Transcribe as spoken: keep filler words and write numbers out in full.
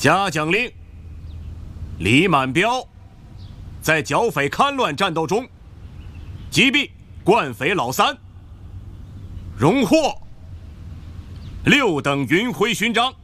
嘉奖令：李满彪在剿匪戡乱战斗中击毙惯匪老三，荣获六等云辉勋章。